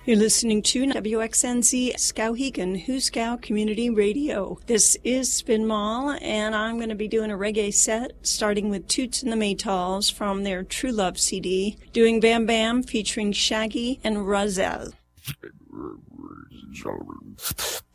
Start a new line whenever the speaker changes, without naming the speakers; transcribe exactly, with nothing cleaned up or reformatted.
You're listening to W X N Z Skowhegan, Huskow Community Radio. This is Spin Mall, and I'm going to be doing a reggae set, starting with Toots and the Maytals from their True Love C D, doing Bam Bam featuring Shaggy and Rahzel.